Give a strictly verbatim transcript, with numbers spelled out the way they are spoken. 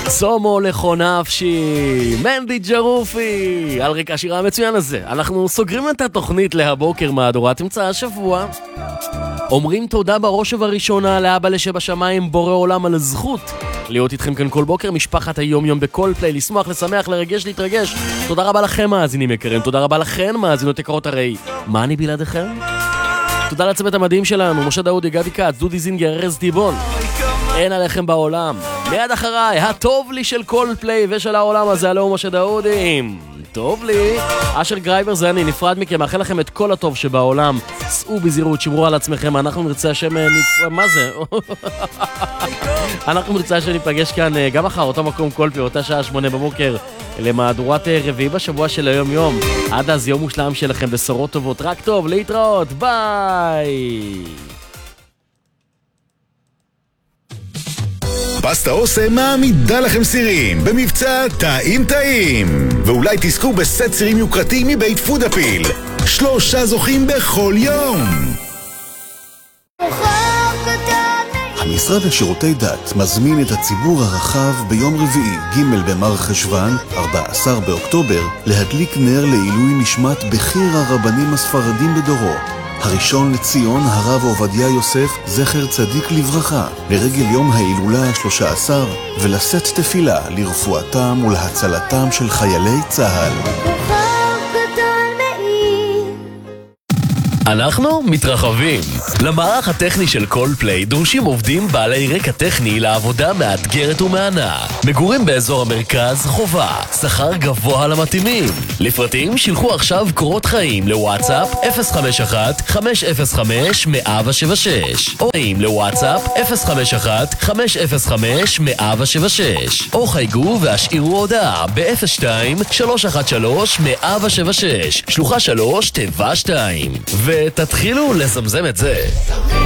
צומו לחונפשי, מנדי ג'רופי. על רקע השירה המצוין הזה אנחנו סוגרים את התוכנית להבוקר מהדורת אמצע השבוע. אומרים תודה בראש ובראשונה לאבא לשבשמיים בורא עולם על הזכות להיות איתכם כאן כל בוקר, משפחת היום יום בכל פליי, לשמוח, לשמח, לרגש, להתרגש. תודה רבה לכם מאזינים יקרים, תודה רבה לכן מאזינות יקרות, הרי מה אני בלעדיכם? תודה לצוות המדהים שלנו, משה דאודי, גדי קץ, דודי זינגר, ארז טיבון. אין עליכם בעולם. מיד אחריי, הטוב לי של כל פליי ושל העולם הזה, הלו משה דאודי. טוב לי. אשר גרייבר זה אני, נפרד מכם, מאחל לכם את כל הטוב שבעולם. סעו בזירות, שמרו על עצמכם, אנחנו נרצה השם... מה זה? אנחנו נרצה השם ניפגש כאן גם אחר אותו מקום כל פי, אותה שעה שמונה בבוקר, למהדורת רביעי בשבוע של היום יום. עד אז יום מושלם שלכם, בשורות טובות, רק טוב, להתראות, ביי! פסטה אוסם מעמידה לכם סירים במבצע טעים טעים, ואולי תזכו בסט סירים יוקרתי מבית פודאפיל, שלושה זוכים בכל יום. המשרד לשירותי דת מזמין את הציבור הרחב ביום רביעי ג' במר חשוון, ארבעה עשר באוקטובר, להדליק נר לעילוי נשמת בכיר הרבנים הספרדים בדורו, הראשון לציון הרב עובדיה יוסף זכר צדיק לברכה, לרגל יום ההילולה ה-שלושה עשר, ולשאת תפילה לרפואתם ולהצלתם של חיילי צה"ל. אנחנו מתרחבים. למערך הטכני של כל פליי דרושים עובדים בעלי רקע טכני לעבודה מאתגרת ומענה. מגורים באזור המרכז חובה, שכר גבוה למתאימים. לפרטים שילחו עכשיו קורות חיים לוואטסאפ אפס חמש אחת חמש אפס חמש מאה שבע שש, או חיים לוואטסאפ אפס חמש אחת חמש אפס חמש מאה שבע שש, או חייגו והשאירו הודעה ב-אפס שתיים שלוש אחת שלוש מאה שבע שש, שלוחה שלוש תיבה שתיים, ותתחילו לזמזם את זה.